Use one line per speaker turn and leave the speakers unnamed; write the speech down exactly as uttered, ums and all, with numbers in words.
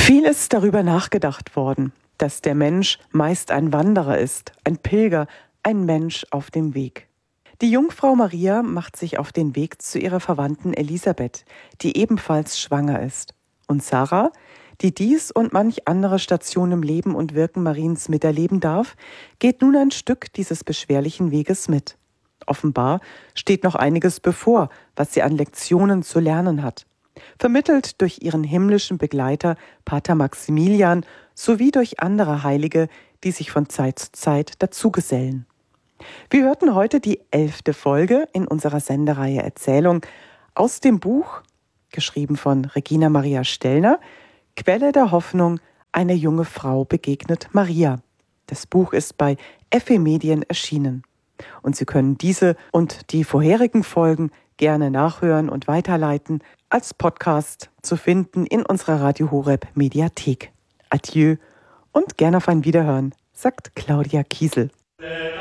Viel ist darüber nachgedacht worden, dass der Mensch meist ein Wanderer ist, ein Pilger, ein Mensch auf dem Weg. Die Jungfrau Maria macht sich auf den Weg zu ihrer Verwandten Elisabeth, die ebenfalls schwanger ist. Und Sarah, die dies und manch andere Station im Leben und Wirken Mariens miterleben darf, geht nun ein Stück dieses beschwerlichen Weges mit. Offenbar steht noch einiges bevor, was sie an Lektionen zu lernen hat. Vermittelt durch ihren himmlischen Begleiter Pater Maximilian sowie durch andere Heilige, die sich von Zeit zu Zeit dazugesellen. Wir hörten heute die elfte Folge in unserer Sendereihe Erzählung aus dem Buch, geschrieben von Regina Maria Stellner, Quelle der Hoffnung, eine junge Frau begegnet Maria. Das Buch ist bei F E Medien erschienen. Und Sie können diese und die vorherigen Folgen gerne nachhören und weiterleiten, als Podcast zu finden in unserer Radio Horeb Mediathek. Adieu und gerne auf ein Wiederhören, sagt Claudia Kiesel.